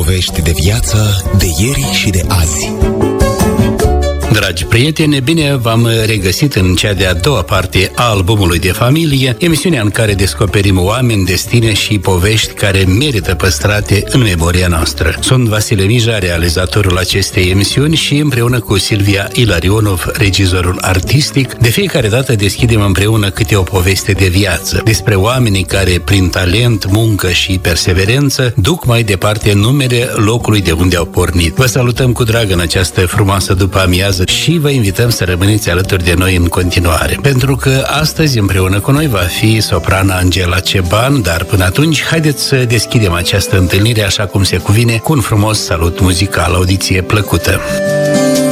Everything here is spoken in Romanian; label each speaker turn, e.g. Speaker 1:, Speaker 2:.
Speaker 1: Povești de viață de ieri și de azi.
Speaker 2: Dragi prieteni, bine v-am regăsit în cea de-a doua parte a albumului de familie, emisiunea în care descoperim oameni, destine și povești care merită păstrate în memoria noastră. Sunt Vasile Mija, realizatorul acestei emisiuni, și împreună cu Silvia Ilarionov, regizorul artistic, de fiecare dată deschidem împreună câte o poveste de viață despre oamenii care, prin talent, muncă și perseverență, duc mai departe numele locului de unde au pornit. Vă salutăm cu drag în această frumoasă după-amiază și vă invităm să rămâneți alături de noi în continuare. Pentru că astăzi împreună cu noi va fi soprana Angela Ceban, dar până atunci haideți să deschidem această întâlnire așa cum se cuvine cu un frumos salut muzical. Audiție plăcută!